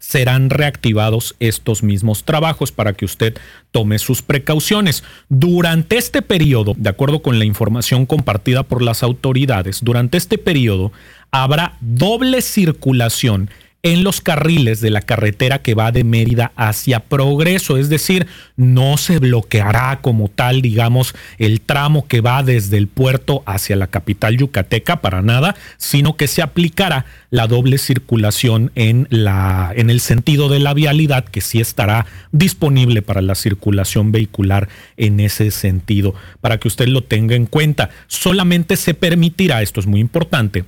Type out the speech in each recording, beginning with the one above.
serán reactivados estos mismos trabajos para que usted tome sus precauciones. Durante este periodo, de acuerdo con la información compartida por las autoridades, durante este periodo habrá doble circulación en los carriles de la carretera que va de Mérida hacia Progreso, es decir, no se bloqueará como tal, digamos, el tramo que va desde el puerto hacia la capital yucateca para nada, sino que se aplicará la doble circulación en el sentido de la vialidad, que sí estará disponible para la circulación vehicular en ese sentido, para que usted lo tenga en cuenta. Solamente se permitirá, esto es muy importante,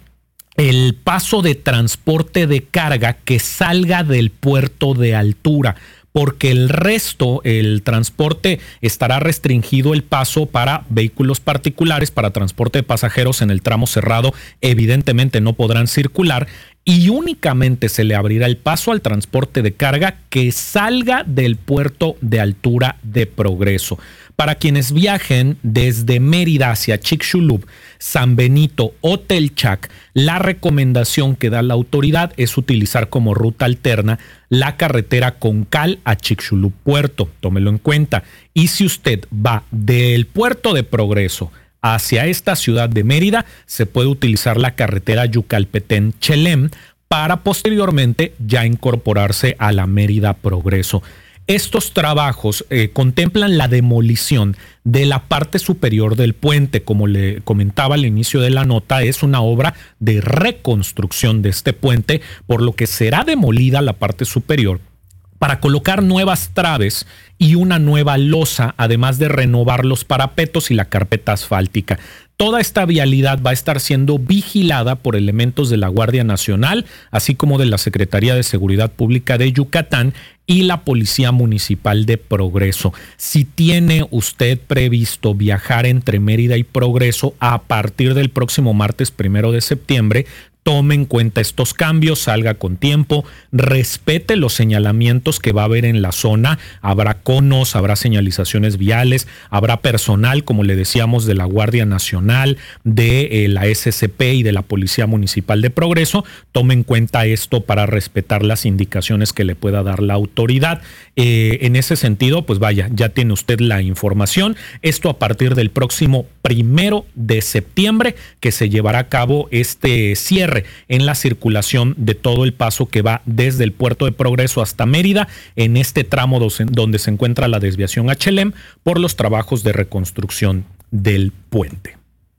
el paso de transporte de carga que salga del puerto de altura, porque el resto, el transporte, estará restringido el paso para vehículos particulares, para transporte de pasajeros en el tramo cerrado, evidentemente no podrán circular, y únicamente se le abrirá el paso al transporte de carga que salga del puerto de altura de Progreso. Para quienes viajen desde Mérida hacia Chicxulub, San Benito o Telchac, la recomendación que da la autoridad es utilizar como ruta alterna la carretera Concal a Chicxulub Puerto. Tómelo en cuenta. Y si usted va del puerto de Progreso hacia esta ciudad de Mérida, se puede utilizar la carretera Yucalpetén-Chelem para posteriormente ya incorporarse a la Mérida Progreso. Estos trabajos contemplan la demolición de la parte superior del puente. Como le comentaba al inicio de la nota, es una obra de reconstrucción de este puente, por lo que será demolida la parte superior para colocar nuevas traves y una nueva losa, además de renovar los parapetos y la carpeta asfáltica. Toda esta vialidad va a estar siendo vigilada por elementos de la Guardia Nacional, así como de la Secretaría de Seguridad Pública de Yucatán y la Policía Municipal de Progreso. Si tiene usted previsto viajar entre Mérida y Progreso a partir del próximo martes 1 de septiembre, tome en cuenta estos cambios, salga con tiempo, respete los señalamientos que va a haber en la zona. Habrá conos, habrá señalizaciones viales, habrá personal, como le decíamos, de la Guardia Nacional, de la SCP y de la Policía Municipal de Progreso. Tome en cuenta esto para respetar las indicaciones que le pueda dar la autoridad. En ese sentido, pues vaya, ya tiene usted la información. Esto a partir del próximo 1 de septiembre, que se llevará a cabo este cierre en la circulación de todo el paso que va desde el puerto de Progreso hasta Mérida, en este tramo donde se encuentra la desviación a Chelem por los trabajos de reconstrucción del puente.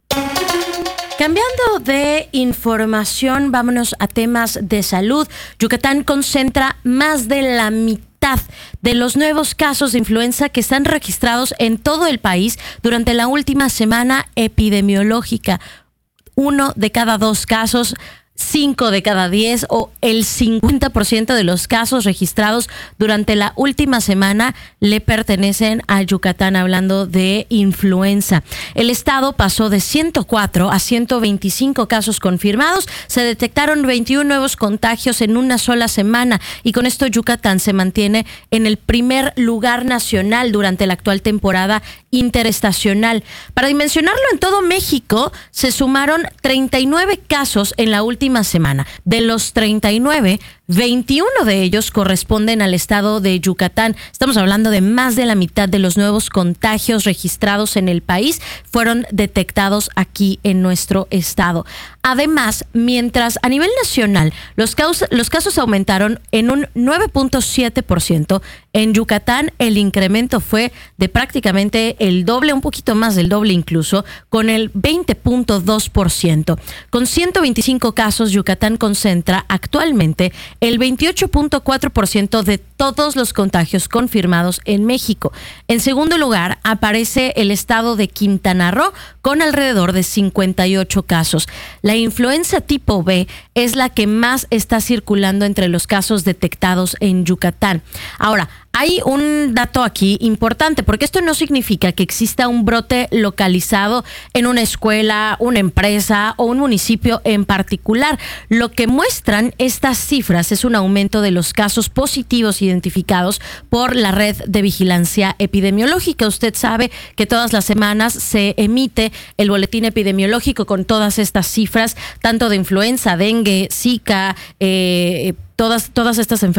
Cambiando de información, vámonos a temas de salud. Yucatán concentra más de la mitad de los nuevos casos de influenza que están registrados en todo el país durante la última semana epidemiológica. 1 de cada 2 casos, 5 de cada 10 o el 50% de los casos registrados durante la última semana le pertenecen a Yucatán, hablando de influenza. El estado pasó de 104 a 125 casos confirmados. Se detectaron 21 nuevos contagios en una sola semana y con esto Yucatán se mantiene en el primer lugar nacional durante la actual temporada interestacional. Para dimensionarlo, en todo México se sumaron 39 casos en la última semana. De los 39, 21 de ellos corresponden al estado de Yucatán. Estamos hablando de más de la mitad de los nuevos contagios registrados en el país fueron detectados aquí en nuestro estado. Además, mientras a nivel nacional los casos aumentaron en un 9.7%, en Yucatán el incremento fue de prácticamente el doble, un poquito más del doble incluso, con el 20.2%. Con 125 casos, Yucatán concentra actualmente el 28.4% de todos los contagios confirmados en México. En segundo lugar, aparece el estado de Quintana Roo con alrededor de 58 casos. La influenza tipo B es la que más está circulando entre los casos detectados en Yucatán. Ahora, hay un dato aquí importante, porque esto no significa que exista un brote localizado en una escuela, una empresa o un municipio en particular. Lo que muestran estas cifras es un aumento de los casos positivos identificados por la red de vigilancia epidemiológica. Usted sabe que todas las semanas se emite el boletín epidemiológico con todas estas cifras, tanto de influenza, dengue, Zika, todas estas enfermedades